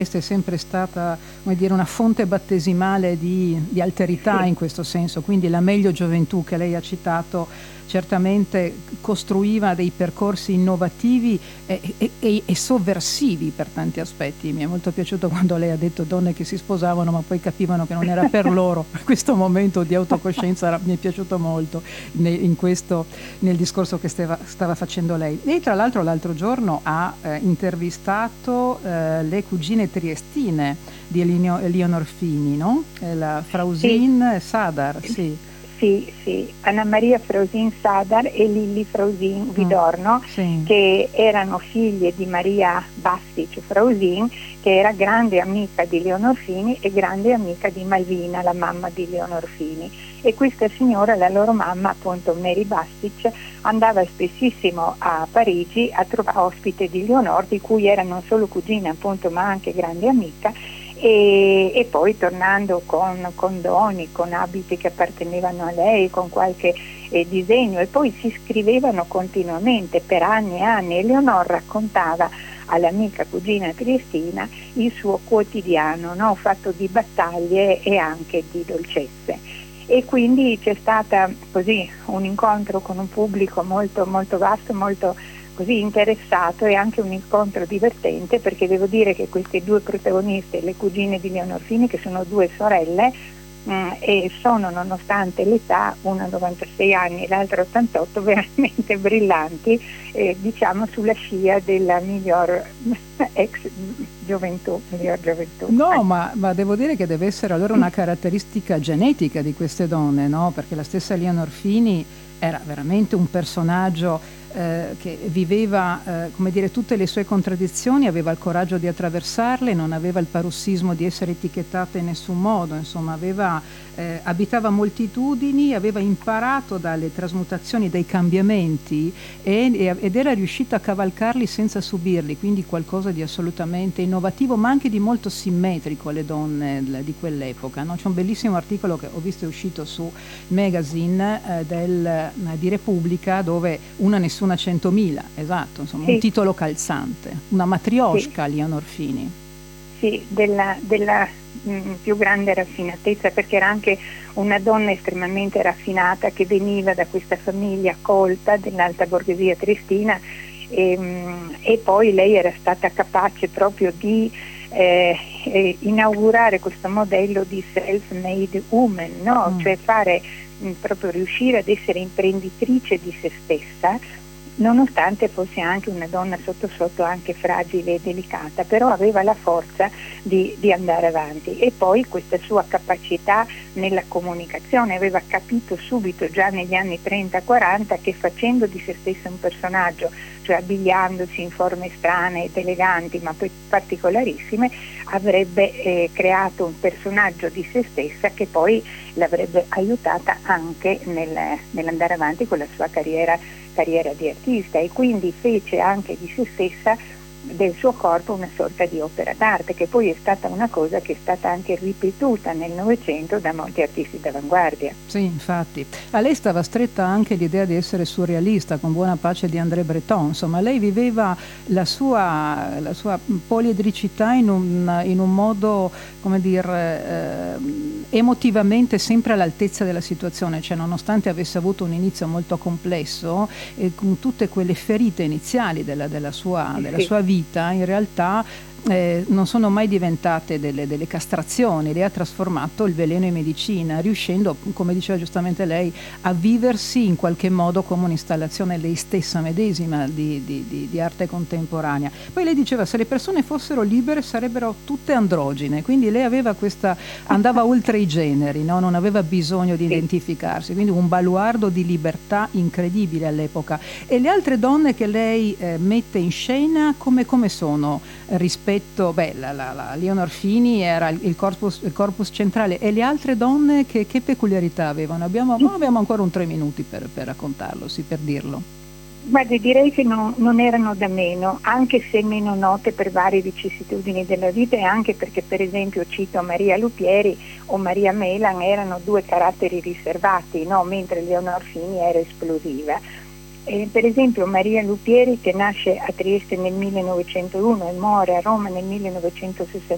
Questa è sempre stata, come dire, una fonte battesimale di alterità in questo senso, quindi la Meglio Gioventù che lei ha citato certamente costruiva dei percorsi innovativi e sovversivi per tanti aspetti. Mi è molto piaciuto quando lei ha detto donne che si sposavano ma poi capivano che non era per loro. Questo momento di autocoscienza mi è piaciuto molto nel discorso che stava facendo lei. E tra l'altro l'altro giorno ha intervistato le cugine triestine di Eleonor Fini, no? La Frausin Sadar, sì. Sì, Anna Maria Frausin Sadar e Lilli Frausin Vidorno, sì. che erano figlie di Maria Bastic Frausin, che era grande amica di Eleonor Fini e grande amica di Malvina, la mamma di Eleonor Fini. E questa signora, la loro mamma, appunto Mary Bastic, andava spessissimo a Parigi a trovare ospite di Eleonor, di cui era non solo cugina appunto ma anche grande amica, e poi tornando con doni, con abiti che appartenevano a lei, con qualche disegno, e poi si scrivevano continuamente per anni e anni. Eleonor raccontava all'amica cugina triestina il suo quotidiano, no? Fatto di battaglie e anche di dolcezze. E quindi c'è stata così un incontro con un pubblico molto, molto vasto, molto così interessato, e anche un incontro divertente, perché devo dire che queste due protagoniste, le cugine di Eleonor Fini, che sono due sorelle, e sono, nonostante l'età, una 96 anni e l'altra 88, veramente brillanti, diciamo sulla scia della miglior ex gioventù, miglior gioventù. No, ma devo dire che deve essere allora una caratteristica genetica di queste donne, no? Perché la stessa Eleonor Fini era veramente un personaggio che viveva, come dire, tutte le sue contraddizioni, aveva il coraggio di attraversarle, non aveva il parossismo di essere etichettata in nessun modo, insomma, abitava moltitudini, aveva imparato dalle trasmutazioni, dai cambiamenti ed era riuscita a cavalcarli senza subirli, quindi qualcosa di assolutamente innovativo, ma anche di molto simmetrico alle donne di quell'epoca, no? C'è un bellissimo articolo che ho visto è uscito su Magazine di Repubblica, dove Una nessuna 100.000, esatto, insomma, sì. Un titolo calzante, una matrioshka, sì. Eleonor Fini. Sì, della più grande raffinatezza, perché era anche una donna estremamente raffinata che veniva da questa famiglia colta dell'alta borghesia triestina, e poi lei era stata capace proprio di inaugurare questo modello di self-made woman, no? Cioè proprio riuscire ad essere imprenditrice di se stessa, nonostante fosse anche una donna sotto sotto anche fragile e delicata, però aveva la forza di andare avanti. E poi questa sua capacità nella comunicazione, aveva capito subito già negli anni 30-40 che facendo di se stessa un personaggio, cioè abbigliandosi in forme strane ed eleganti ma poi particolarissime, avrebbe creato un personaggio di se stessa che poi l'avrebbe aiutata anche nell'andare avanti con la sua carriera di artista, e quindi fece anche di se stessa, del suo corpo, una sorta di opera d'arte, che poi è stata una cosa che è stata anche ripetuta nel Novecento da molti artisti d'avanguardia. Sì, infatti. A lei stava stretta anche l'idea di essere surrealista, con buona pace di André Breton. Insomma, lei viveva la sua poliedricità in un modo, come dire, emotivamente sempre all'altezza della situazione, cioè nonostante avesse avuto un inizio molto complesso e con tutte quelle ferite iniziali della sua vita, in realtà non sono mai diventate delle castrazioni. Lei ha trasformato il veleno in medicina, riuscendo, come diceva giustamente lei, a viversi in qualche modo come un'installazione lei stessa medesima di arte contemporanea. Poi lei diceva: se le persone fossero libere sarebbero tutte androgine, quindi lei aveva andava oltre i generi, no? Non aveva bisogno di identificarsi, quindi un baluardo di libertà incredibile all'epoca. E le altre donne che lei mette in scena come sono rispetto, la Eleonor Fini era il corpus centrale, e le altre donne che peculiarità avevano? Abbiamo ancora un 3 minuti per raccontarlo, sì, per dirlo. Guardi, direi che non erano da meno, anche se meno note per varie vicissitudini della vita, e anche perché, per esempio, cito Maria Lupieri o Maria Melan, erano due caratteri riservati, no? Mentre Eleonor Fini era esplosiva. Per esempio Maria Lupieri, che nasce a Trieste nel 1901 e muore a Roma nel 1961,